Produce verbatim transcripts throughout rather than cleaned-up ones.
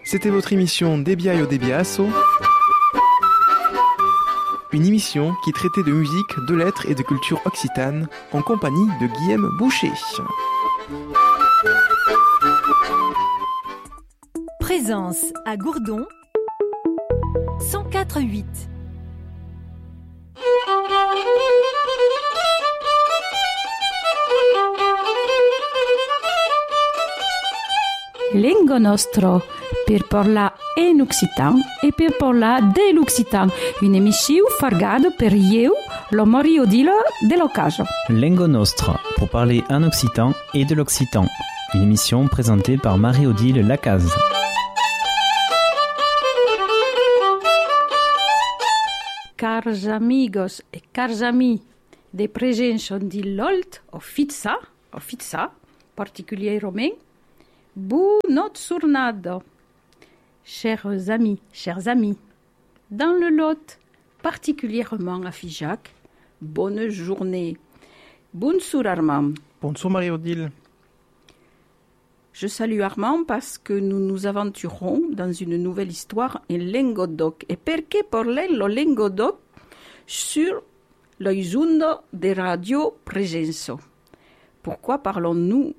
C'était votre émission Debiaio Debiasso, une émission qui traitait de musique, de lettres et de culture occitane en compagnie de Guillaume Boucher. Présence à Gourdon cent quatre virgule huit. Lingo nostro per parlar en occitan e per parlar de l'occitan, une émission fargado per io, lo Mario Odile de l'Ocaso. Lingo nostro pour parler en occitan et de l'occitan, une émission présentée par Marie-Odile Lacaze. Cars amigos e cars amis de presenza di l'Olt o Fitza, o Fitza, particulièrement, Bunot Surnado. Chers amis, chers amis, dans le Lot, particulièrement à Figeac, bonne journée. Bonsoir Armand. Bonsoir Marie-Odile. Je salue Armand parce que nous nous aventurons dans une nouvelle histoire en Languedoc. Et perché parler le Languedoc sur l'oizundo de Radio Presenso? Pourquoi parlons-nous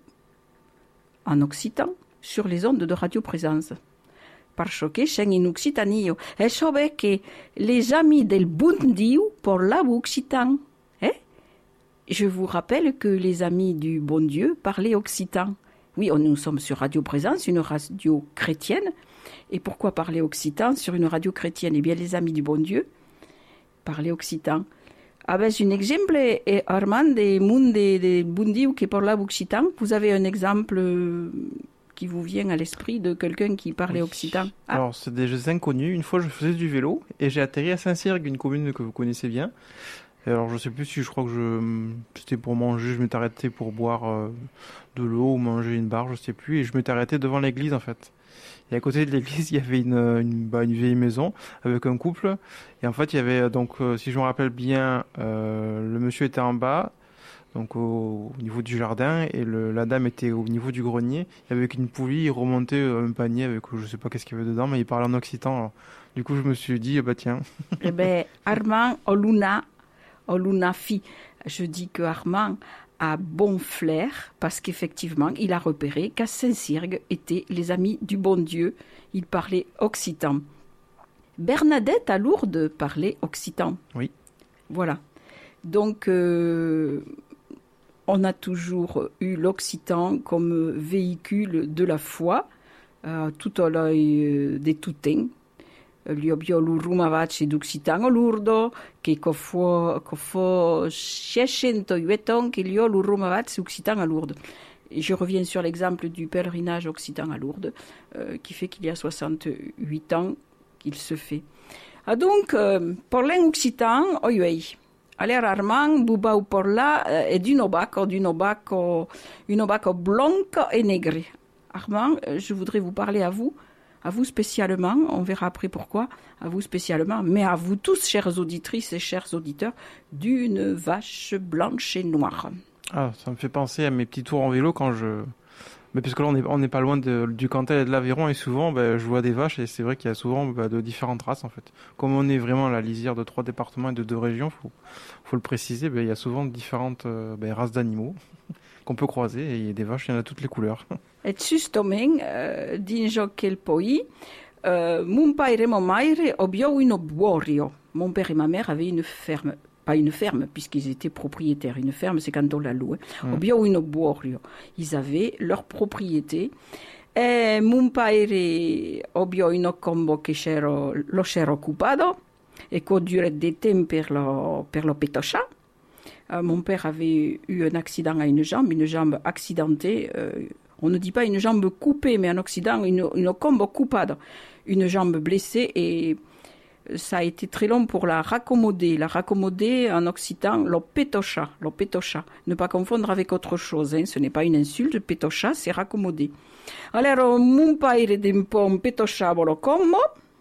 en occitan sur les ondes de Radio Présence? Parce que c'est in occitanio. Et savez que les amis del bon Dieu parlaient occitan. Eh? Je vous rappelle que les amis du bon Dieu parlaient occitan. Oui, nous sommes sur Radio Présence, une radio chrétienne. Et pourquoi parler occitan sur une radio chrétienne? Eh bien, les amis du bon Dieu parlaient occitan. Avec un exemple, et Armand, des mondes de bon Dieu qui parlaient occitan, vous avez un exemple qui vous vient à l'esprit de quelqu'un qui parlait oui. occitan? Ah. Alors, c'est des inconnus. Une fois, je faisais du vélo et j'ai atterri à Saint-Cyrgue, une commune que vous connaissez bien. Et alors, je sais plus si je crois que je c'était pour manger, je m'étais arrêté pour boire euh, de l'eau ou manger une barre, je sais plus, et je m'étais arrêté devant l'église en fait. Et à côté de l'église, il y avait une une, bah, une vieille maison avec un couple. Et en fait, il y avait donc, euh, si je me rappelle bien, euh, le monsieur était en bas, donc au, au niveau du jardin, et le, la dame était au niveau du grenier. Et avec une poulie, il remontait un panier avec, je sais pas qu'est-ce qu'il y avait dedans, mais il parlait en occitan. Alors, du coup, je me suis dit, bah tiens. Eh ben, Armand Oluna. Olunafi, je dis que Armand a bon flair parce qu'effectivement, il a repéré qu'à Saint-Cyrgue étaient les amis du bon Dieu. Il parlait occitan. Bernadette à Lourdes parlait occitan. Oui. Voilà. Donc, euh, on a toujours eu l'occitan comme véhicule de la foi, euh, tout à l'œil des toutins. Li abbiamo l'urumavace d'occitan a Lourdes, che fo fo seicentotto ans che li ho l'urumavace occitan à Lourdes. Et je reviens sur l'exemple du pèlerinage occitan à Lourdes, euh, qui fait qu'il y a soixante-huit ans qu'il se fait. Ah donc, euh, parlant occitan, oi oi. Allora Armand, bubau parla è di un obacco, di un obacco, un obacco blanc et negre. Armand, je voudrais vous parler à vous, à vous spécialement, on verra après pourquoi, à vous spécialement, mais à vous tous, chères auditrices et chers auditeurs, d'une vache blanche et noire. Ah, ça me fait penser à mes petits tours en vélo quand je... Mais parce que là, on n'est on est pas loin de, du Cantal et de l'Aveyron, et souvent, ben, je vois des vaches, et c'est vrai qu'il y a souvent ben, de différentes races, en fait. Comme on est vraiment à la lisière de trois départements et de deux régions, faut, faut le préciser, ben, il y a souvent différentes euh, ben, races d'animaux qu'on peut croiser, et il y a des vaches, il y en a toutes les couleurs. Et justement, euh, dinjo quel pays, euh, mon père et mon mère abbiamo un borio. Mon père et ma mère avaient une ferme. Pas une ferme, puisqu'ils étaient propriétaires. Une ferme, c'est quand on la loue. Mm. Abbiamo un borio. Ils avaient leur propriété. E mon père abbiamo un combo che c'era, lo c'era occupato e che durait des temps per lo, per lo petosha. Euh, mon père avait eu un accident à une jambe, une jambe accidentée. Euh, on ne dit pas une jambe coupée, mais en Occident, une, une combo coupade. Une jambe blessée et ça a été très long pour la raccommoder. La raccommoder en occitan, lo petocha, lo petocha. Ne pas confondre avec autre chose, hein. Ce n'est pas une insulte, petocha, c'est raccommoder. Alors, mon père est un po' un petocha lo combo,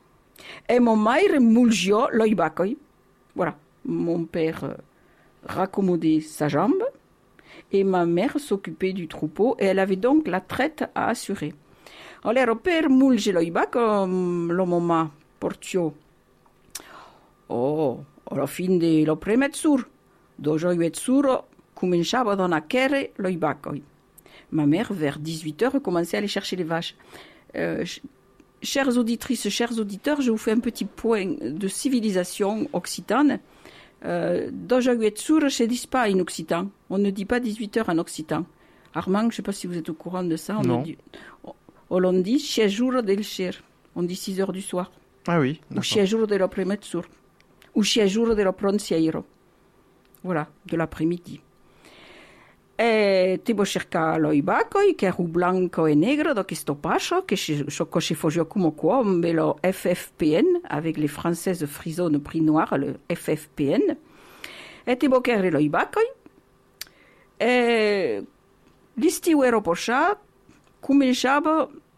et mon mère mulgio lo ibacoi. Voilà, mon père euh, raccommodait sa jambe, et ma mère s'occupait du troupeau, et elle avait donc la traite à assurer. Allora, per mulge lo ibaco, lo mamma portio. Oh, alla fin de lo premezzur, dojo mezzuro, cominciava a naquere lo ibaco. Ma mère, vers dix-huit heures, commençait à aller chercher les vaches. Euh, chères auditrices, chers auditeurs, je vous fais un petit point de civilisation occitane. Euh, dojo mezzur, je ne dis pas en occitan. On ne dit pas dix-huit heures en occitan. Armand, je ne sais pas si vous êtes au courant de ça. On non. Dit, on dit six jours del cher. On dit six heures du soir. Ah oui. Ou six jours de l'après-midi. Ou six jours de l'après-midi. Voilà, de l'après-midi. E tipo cerca lo ibacoi, che era blanco e negro, da questo passo, che si faisait comme quoi, mais le F F P N, avec les françaises frisonnes prix noir, le F F P N. E tipo che era lo ibacoi. E l'istiu era poscià, cominciava